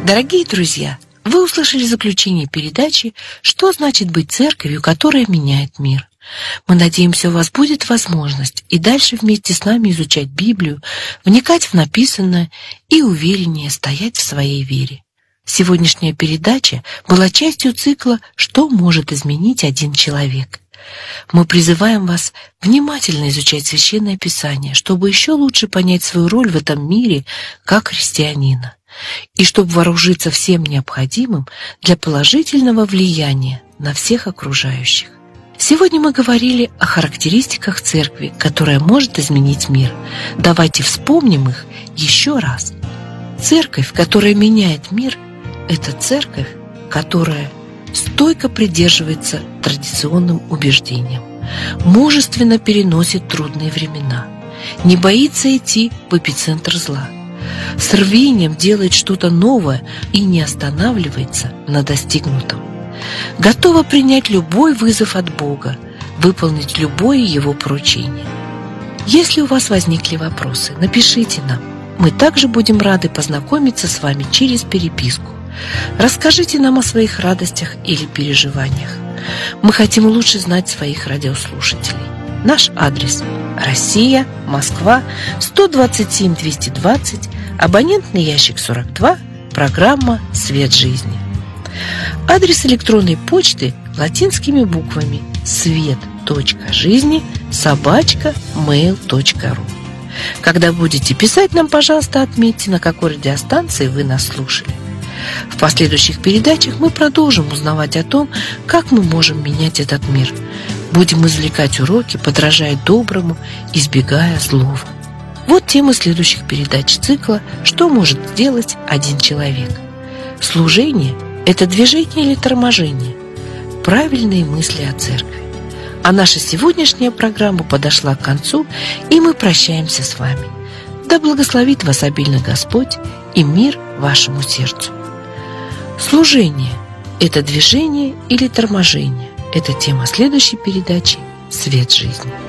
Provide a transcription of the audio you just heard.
Дорогие друзья, вы услышали заключение передачи «Что значит быть церковью, которая меняет мир?». Мы надеемся, у вас будет возможность и дальше вместе с нами изучать Библию, вникать в написанное и увереннее стоять в своей вере. Сегодняшняя передача была частью цикла «Что может изменить один человек?». Мы призываем вас внимательно изучать Священное Писание, чтобы еще лучше понять свою роль в этом мире как христианина, и чтобы вооружиться всем необходимым для положительного влияния на всех окружающих. Сегодня мы говорили о характеристиках церкви, которая может изменить мир. Давайте вспомним их еще раз. Церковь, которая меняет мир, это церковь, которая стойко придерживается традиционным убеждениям, мужественно переносит трудные времена, не боится идти в эпицентр зла, с рвением делает что-то новое и не останавливается на достигнутом, готова принять любой вызов от Бога, выполнить любое Его поручение. Если у вас возникли вопросы, напишите нам. Мы также будем рады познакомиться с вами через переписку. Расскажите нам о своих радостях или переживаниях. Мы хотим лучше знать своих радиослушателей. Наш адрес: Россия, Москва, 127 220, абонентный ящик 42, программа «Свет жизни». Адрес электронной почты латинскими буквами: свет.жизни@mail.ru. Когда будете писать нам, пожалуйста, отметьте, на какой радиостанции вы нас слушали. В последующих передачах мы продолжим узнавать о том, как мы можем менять этот мир. Будем извлекать уроки, подражая доброму, избегая злого. Вот темы следующих передач цикла «Что может сделать один человек?». Служение – это движение или торможение? Правильные мысли о церкви. А наша сегодняшняя программа подошла к концу, и мы прощаемся с вами. Да благословит вас обильно Господь и мир вашему сердцу. Служение – это движение или торможение? Это тема следующей передачи «Свет жизни».